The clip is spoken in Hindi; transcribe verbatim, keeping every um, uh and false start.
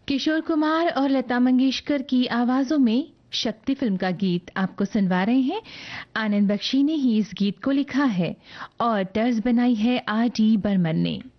किशोर कुमार और लता मंगेशकर की आवाजों में शक्ति फिल्म का गीत आपको सुनवा रहे हैं। आनंद बख्शी ने ही इस गीत को लिखा है और तर्ज बनाई है आर डी बर्मन ने।